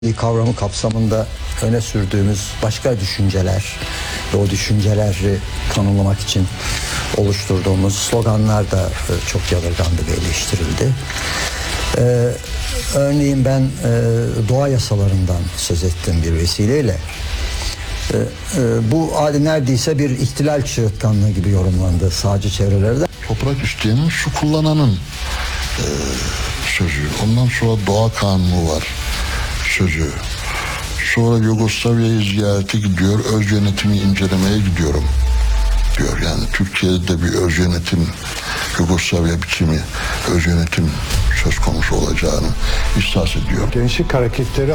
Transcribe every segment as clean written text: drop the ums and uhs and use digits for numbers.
kavramı kapsamında öne sürdüğümüz başka düşünceler ve o düşünceleri tanımlamak için oluşturduğumuz sloganlar da çok yadırgandı ve eleştirildi. Örneğin ben doğa yasalarından söz ettim bir vesileyle. Bu neredeyse bir ihtilal çığırtkanlığı gibi yorumlandı sağcı çevrelerde. Toprak isteyenin, su kullananın sözü. Ondan sonra doğa kanunu var sözü. Sonra Yugoslavya'yı ziyarete gidiyor, öz yönetimi incelemeye gidiyorum diyor. Yani Türkiye'de bir öz yönetim, Yugoslavya biçimi öz yönetim söz konusu olacağını ihsas ediyor. Gençlik hareketleri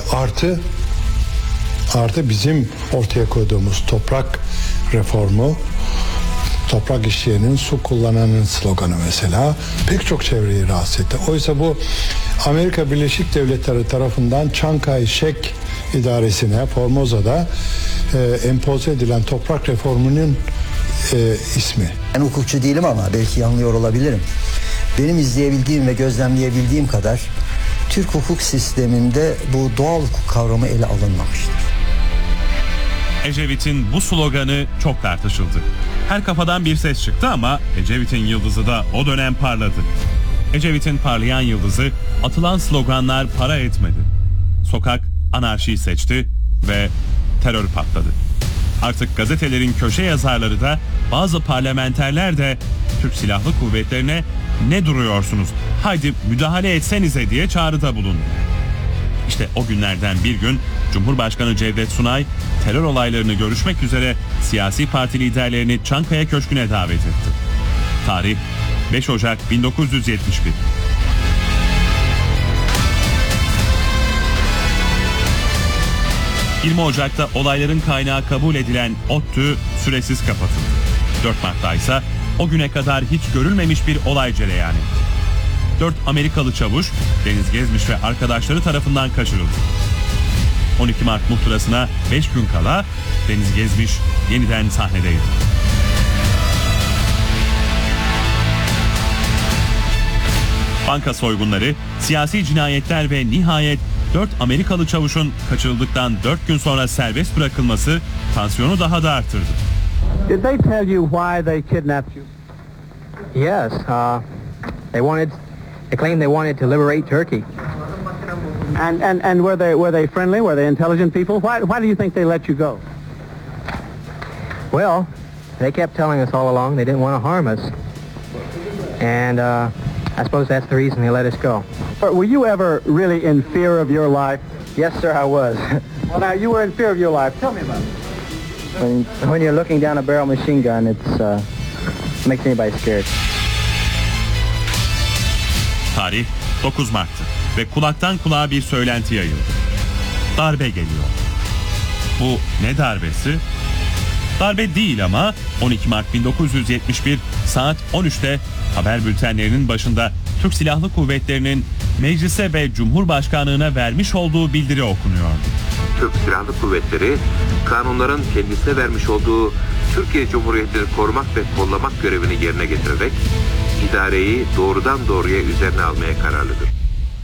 artı bizim ortaya koyduğumuz toprak reformu, toprak işleyenin, su kullananın sloganı mesela pek çok çevreyi rahatsız etti. Oysa bu Amerika Birleşik Devletleri tarafından Çankay Şek idaresine Formoza'da empoze edilen toprak reformunun ismi. Ben hukukçu değilim ama belki yanılıyor olabilirim. Benim izleyebildiğim ve gözlemleyebildiğim kadar Türk hukuk sisteminde bu doğal hukuk kavramı ele alınmamıştır. Ecevit'in bu sloganı çok tartışıldı. Her kafadan bir ses çıktı ama Ecevit'in yıldızı da o dönem parladı. Ecevit'in parlayan yıldızı atılan sloganlar para etmedi. Sokak anarşiyi seçti ve terör patladı. Artık gazetelerin köşe yazarları da bazı parlamenterler de Türk Silahlı Kuvvetlerine ne duruyorsunuz, haydi müdahale etsenize diye çağrıda bulundu. İşte o günlerden bir gün Cumhurbaşkanı Cevdet Sunay terör olaylarını görüşmek üzere siyasi parti liderlerini Çankaya Köşkü'ne davet etti. Tarih 5 Ocak 1971. ...20 Ocak'ta olayların kaynağı kabul edilen ODTÜ süresiz kapatıldı. 4 Mart'ta ise o güne kadar hiç görülmemiş bir olay cereyan etti. 4 Amerikalı çavuş Deniz Gezmiş ve arkadaşları tarafından kaçırıldı. 12 Mart muhtırasına 5 gün kala Deniz Gezmiş yeniden sahnedeydi. Banka soygunları, siyasi cinayetler ve nihayet 4 Amerikalı çavuşun kaçırıldıktan 4 gün sonra serbest bırakılması tansiyonu daha da arttırdı. Did they tell you why they kidnapped you? Yes, they claimed they wanted to liberate Turkey. And were they friendly? Were they intelligent people? Why do you think they let you go? Well, they kept telling us all along they didn't want to harm us. And I suppose that's the reason they let us go. Were you ever really in fear of your life? Yes, sir, I was. Well, now, you were in fear of your life. Tell me about it. When you're looking down a barrel machine gun, it makes anybody scared. Tarih 9 Mart'tı ve kulaktan kulağa bir söylenti yayıldı. Darbe geliyor. Bu ne darbesi? Darbe değil ama 12 Mart 1971 saat 13'te haber bültenlerinin başında Türk Silahlı Kuvvetleri'nin meclise ve Cumhurbaşkanlığına vermiş olduğu bildiri okunuyordu. Türk Silahlı Kuvvetleri, kanunların kendisine vermiş olduğu Türkiye Cumhuriyeti'ni korumak ve kollamak görevini yerine getirerek idareyi doğrudan doğruya üzerine almaya kararlıdır.